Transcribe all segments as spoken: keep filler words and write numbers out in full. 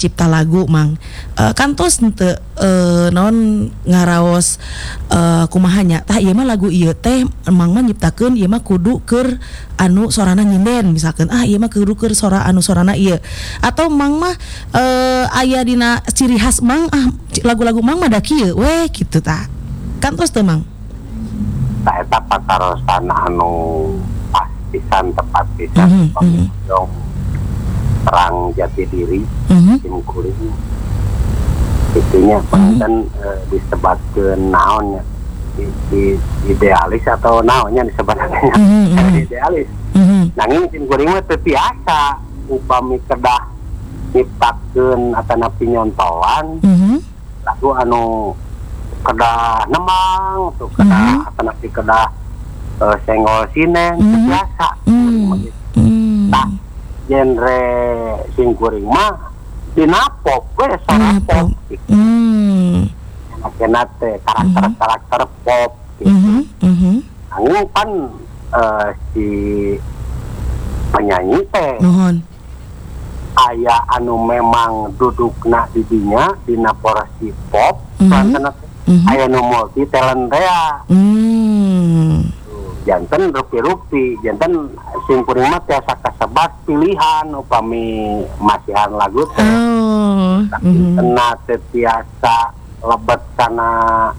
cipta lagu mang uh, kantos henteu uh, naon ngaraos uh, kumahanya tah ieu mah lagu ieu teh mang mah nyiptakeun ieu mah kudu keur anu sorana nyinden misalkan ah ieu mah kudu keur sora anu sorana ieu atau mang mah uh, aya dina ciri khas mang ah lagu-lagu mang mah da kieu weh kitu tah kantos teu mang tah eta patarosan anu pas pisan tepat pisan mm-hmm, mm-hmm. Perang jati diri mm-hmm. Sim Kuring itunya mm-hmm. kan e, disebutkeun naonnya di, di, idealis atau naonnya disebutkeun mm-hmm. idealis mm-hmm. nanging Sim Kuring mah teu biasa upami kedah nyiptakeun atanapi nyontoan mm-hmm. lagu anu kedah nemang tuh kedah mm-hmm. atanapi kedah e, senggol sineng mm-hmm. biasa mm-hmm. nah genre Sim Kuring mah dina pop we sora pop gitu. Hmm. Enak teh karakter-karakter pop gitu. Mhm. Mhm. Anu kan uh, si penyanyi teh. Nuhun. Aya anu memang dudukna di dinya dina porsi pop, mm-hmm. mm-hmm. aya nu multi talent teh. Hmm. Janten rupi-rupi, janten Sim Kuring mah tiasa kasebat pilihan upami masihan lagu teh. Oh. Tapi mm-hmm. kena tiasa lebet kana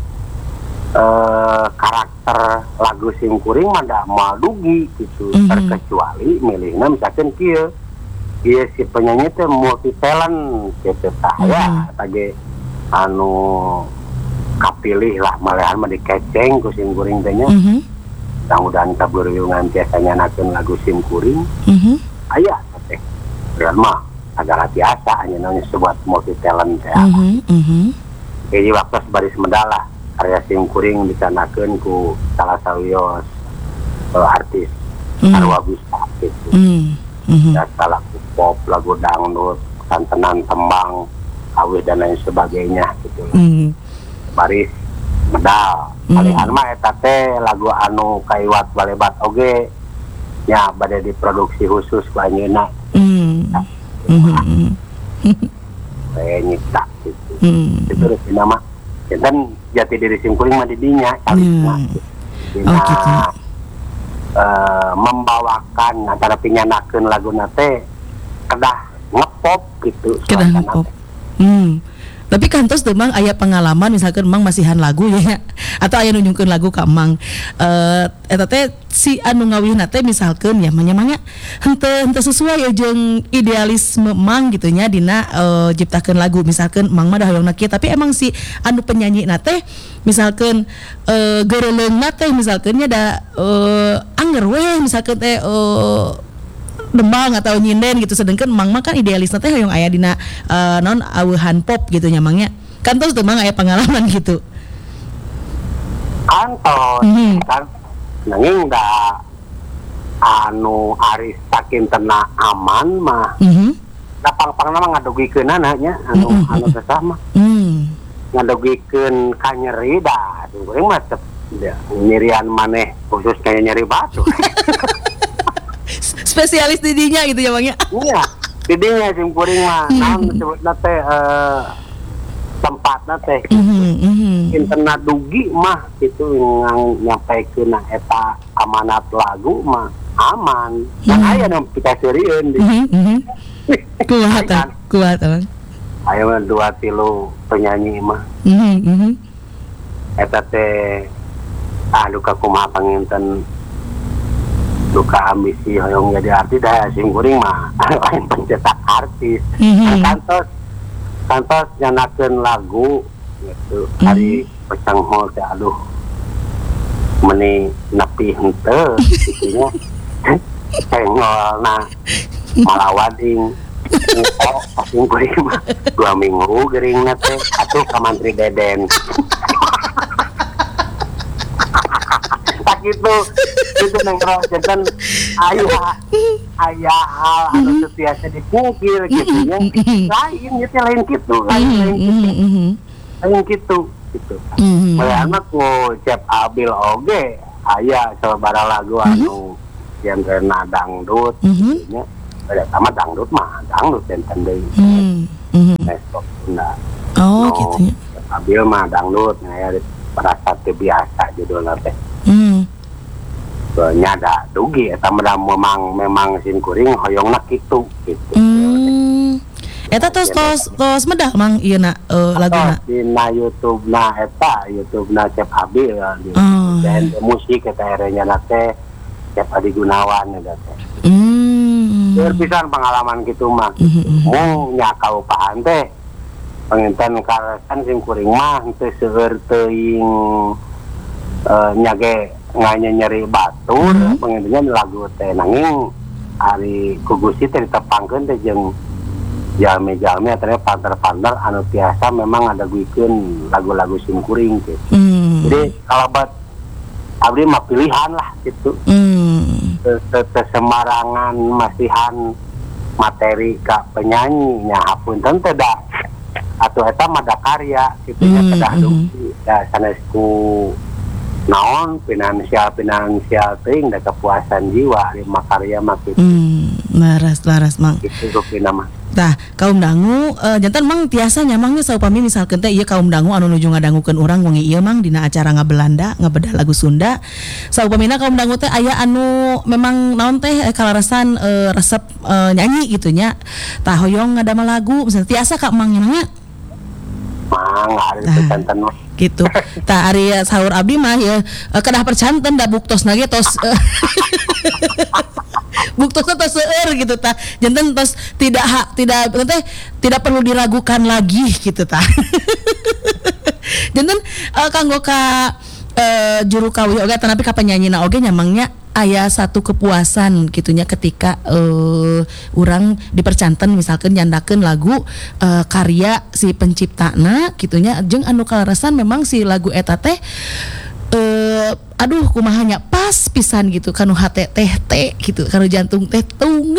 uh, karakter lagu Sim Kuring mah da moal dugi gitu. Mm-hmm. Terkecuali milihna misalkan kieu. Kieu si penyanyi teh multi talent kitu tah mm-hmm. ya tage anu kapilih lah malahan mah dikeceng ku Sim Kuring teh nya. Mm-hmm. Mudah-mudahan kaburuyungan biasanya nakeun lagu Sim Kuring. Mm-hmm. Aya teh. Real mah agak biasa hanya namanya sebuah multi talent teh. Mm-hmm. Mm-hmm. Jadi waktu baris medalah karya Sim Kuring dicanakeun ku salah sawios uh, artis mm-hmm. Arwa Bisa gitu. Mm-hmm. Ya lagu pop, lagu dangdut, santenan tembang, awih dan lain sebagainya gitu. Mm-hmm. Baris medal. Kalian mah eta teh lagu anu kaiwat balebat oge nya bade diproduksi khusus ku anjeunna. Mm. Mhm. Saya nyipta gitu. Mm. Itu terus nama janten jati diri Sim Kuring mah di dinya calisna. Mm. Oh gitu. Uh, membawakan antara pinyanakeun laguna teh kedah ngepop gitu. Kedah ngepop. Hmm. Tapi kantos teu mang aya pengalaman misalkan mang masihan lagu ya atau aya nunjukkeun lagu ka mang eh eta teh si anu ngawihna teh misalkan ya manya-manya henteu henteu sesuai jeung idealisme mang gitu nya dina uh, ciptakeun lagu misalkan mang mah da hoyongna kieu tapi emang si anu penyanyina teh misalkan uh, geureulengna teh misalkan nya da uh, anger we misalkan teh uh, dembang atau nyinden gitu sedangkan mang mah kan idealisna teh hoyong aya dina uh, non aweuhan pop gitu nya mangnya kantos teu mang aya pengalaman gitu kantos mm-hmm. kan nanging da anu aris saking tena aman mah mm-hmm. da pang-pangna mah ngadugikeunana nya anu mm-hmm. anu kesah mah mm. ngadugikeun ka nyeri da urang mah teu nyerian maneh khusus kayak nyeri batu spesialis didinya gitu ya bang ya. Iya, didinya Sim Kuring mah. Namun disebutna teh uh, tempatna teh. Interna dugi mah itu yang nyampaikeun eta amanat lagu mah aman. Dan aya nu pikaseureun di. Kuat kuat bang. Aya mah dua tilu penyanyi mah. Eta teh ah duka kumaha panginten duka ambisi hoyong jadi artis dah Sim Kuring mah lain pencetak artis. Mm-hmm. Kantos kantos nyanakeun lagu gitu mm-hmm. hari pecanghol teh aduh meni nepi henteu gitunya cengolna malawading oh Sim Kuring mah dua minggu geuringna teh atuh ka Mantri Deden. Gitu itu nengro jangan ayah ayah hal anu setiasa dipungkir gitu ya lain gitu lain gitu lain lain gitu lain gitu gitu anak ku Cep Abil oge ayah sabara lagu anu yang kena dangdut nya pada sama dangdut mah dangdut dan tandai Nah, Oh, no, gitu ya. Abil mah dangdut ya perasa teu biasa judulna teh. Hmm. Nyada dugi eta memang memang sin kuring hoyongna kitu gitu. Hmm. Eta tos tos tos medal mang ieu na uh, laguna. Dina YouTube-na eta YouTube-na Cep Abil gitu. Oh. Dan musik eta erenya teh Cep Adi Gunawan eta teh. Hmm. Pisan pengalaman gitu mah. Mm-hmm. Mung nya kaupahan teh penginten karasan sing kuring mah teu seueur teuing uh, nyage nganya nyeri batur mm-hmm. pengintennya lagu teh nanging ari kugusi teh ditepangkeun teh jeung jalmi-jalmi atau panter-panter anu biasa memang ada guikeun lagu-lagu sim kuring gitu. Mm. Jadi kalau buat abdi mah pilihan lah gitu. Mm. Semarangan masihan materi ka penyanyi nya hapunten teh da atau eta mah da karya kitu nya mm. kedah dugi da sanesku naon finansial finansial teuing da kepuasan jiwa di makarya mah kitu. Mm. Laras laras mang. Kitu rupina mah. Tah kaum dangu uh, jantan mang tiasa nyamangnya saupami misalkan teh ieu kaum dangu anu nuju ngadangukeun urang wengi ieu mang dina acara ngabelanda ngabedah lagu Sunda saupamina kaum dangu teh aya anu memang naon teh kalarasan uh, resep uh, nyanyi gitu nya tah hoyong ngadamel lagu misalnya tiasa ka mang nya mang ari percanten mah gitu tah ari sahur abdi mah ya uh, kedah percanten da buktosna ge tos uh, buktosna tos seueur gitu tah janten tos tidak hak tidak teh tidak perlu diragukan lagi gitu tah janten uh, kanggo ka uh, juru kawih oge tanapi ka penyanyina oge nyamangnya aya satu kepuasan gitunya ketika uh, urang dipercanten misalkan nyandakeun lagu uh, karya si penciptana gitunya jeung anu kalarasan memang si lagu eta teh Uh, aduh kumahanya pas pisan gitu kanu hate teh teh gitu kanu jantung teh tung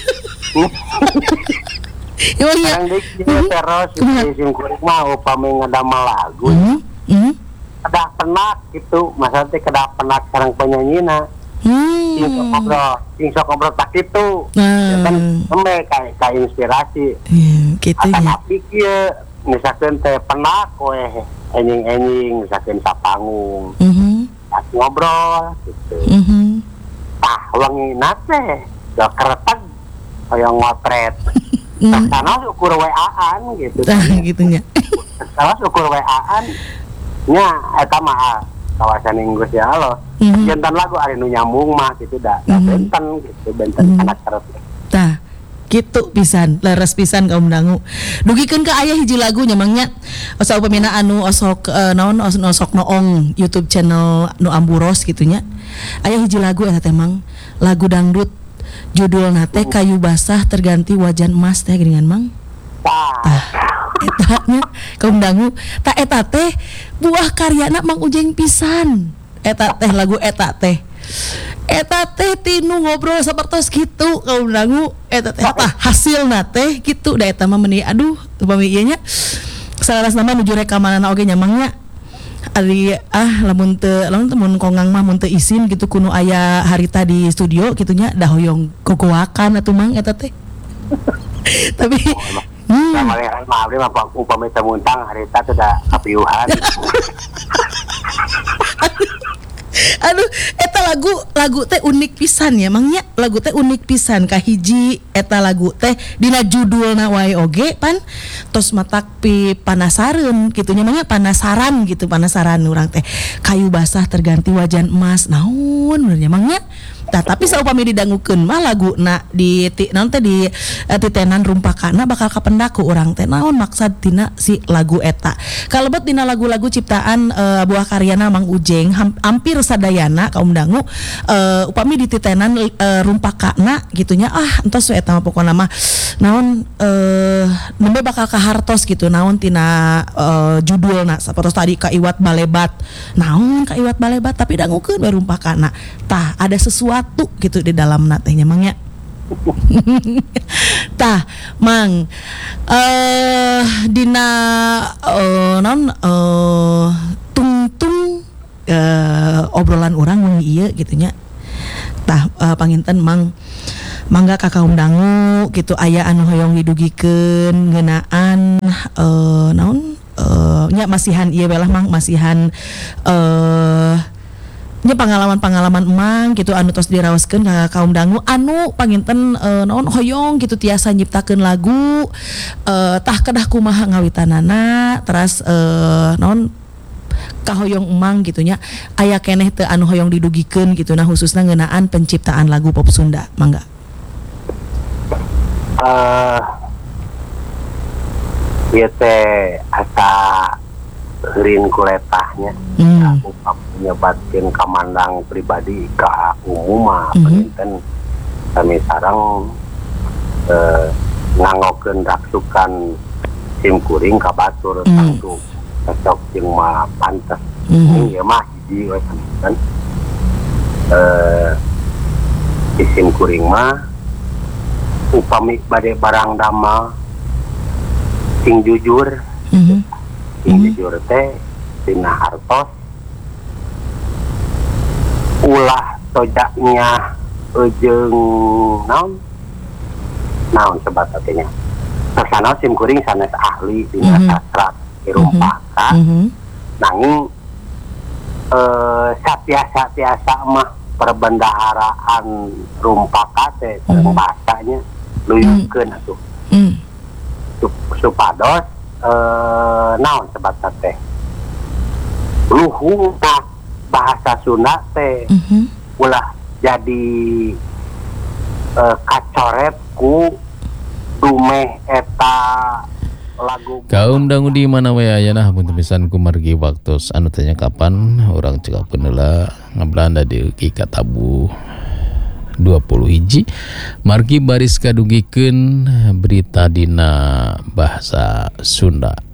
yang dik terus sing kuring mah upami ngadamel lagu heeh kedah penak gitu masa teh kedah penak sareng penyanyina hmm sing sok ngobrol sing sok ngobrol tak kitu kan embe ka ka inspirasi gitu ya tapi kieu misalkan teh penak we enjing-enjing misalkan sapanggung mhm ngobrol gitu mhm tah wangi nate do kereteg hoyong ngotret karena ukur W A-an gitu nah gitu nya kalau ukur W A-an nya eta mah kawasan Inggris ya Allah jantan lagu ari nu nyambung mah gitu da benten gitu benten anak kereteg tah gitu pisan leres pisan kaum dangu dugikeun ka aya hiji lagu nyamangnya asa upamina anu osok uh, naon osok noong YouTube channel nu amburos gitunya aya hiji lagu eta teh mang lagu dangdut judulna teh kayu basah terganti wajan emas teh geuningan mang tah eta nya kaum dangu tah eta teh buah karyana Mang Ujeng pisan eta teh lagu eta teh eta teh tinu ngobrol sapertos gitu kaum dangu eta teh tah hasilna teh gitu da eta mah meuni aduh upami ieu nya salaras nama nuju rekamanana oge nyamangnya ari ah lamun teu lamun teu mun kongang mah mun teu izin gitu kuno aya harita di studio gitunya da hoyong kokoakan atuh mang eta teh tapi hmm. Nah, malihan mah abdi mah upami teu muntang harita teh da kapiuhan aduh eta lagu lagu teh unik pisan ya mangnya lagu teh unik pisan kahiji eta lagu teh dina judulna wae oge pan tos matak pi panasareun kitu nya mangnya panasaran gitu panasaran urang teh kayu basah terganti wajan emas naon benernya mangnya tah tapi saupami didangukeun mah laguna di ti naon teh di uh, titenan rumpakana bakal kapendak ku urang teh naon maksud tina si lagu eta kalebet dina lagu-lagu ciptaan uh, buah karyana Mang Ujeng ham, hampir sadayana kaum dangu uh, upami di titenan uh, rumpakana gitunya ah entos we eta mah pokona mah naon uh, nembe bakal kahartos gitu naon tina uh, judulna sapertos tadi kaiwat balebat naon kaiwat balebat tapi dangukeun we rumpakana tah ada sesuatu gitu di dalam natenya mangnya tah mang eh uh, dina uh, non uh, tungtung uh, obrolan orang wengi ieu gitunya tah uh, panginten mang mangga ka kaum dangu gitu aya anu hoyong didugikeun ngeunaan eh naon eh nya masihan ieu belah mang masihan eh nya pengalaman-pengalaman emang gitu anu tos diraoskeun ka kaum dangu anu panginten e, naon hoyong gitu tiasa nyiptakeun lagu e, tah kedah kumaha ngawitanana terus e, naon kahoyong emang gitu nya aya keneh teu anu hoyong didugikeun gitu nah khususna ngeunaan penciptaan lagu pop Sunda mangga. Eh ieu teh asa heureun kuletahnya Hmm. aku nyebatkeun kamandang pribadi ka umum mah Mhm. panginten kami sareng eh, ngangokeun raksukan simkuring ka batur Mhm. tangtu cocok jeung mah pantes. Mhm. Ieu mah hiji we panginten eh di simkuring mah upami bade barang dama sing jujur Mhm. sing Mhm. jujur teh dina hartos ulah tojanya jeung naon naon sebat artinya sasana simkuring sanes ahli dina Mhm. sastra irumpaka Mhm. nanging eh satiasa-tiasa mah perbendaharaan rumpaka teh Mhm. bahasanya luyukeun atuh Mhm. Sup- supados eh naon sebat teh luhung bahasa Sunda teh Mhm. ulah jadi eh, kacoret ku dumeh eta lagu Kaum dangu di mana we ayeuna hapunten pisan ku margi waktos anu tanya kapan urang cekakeun heula ngablanda di Ki Katabu dua puluh hiji margi baris kadugikeun berita dina bahasa Sunda.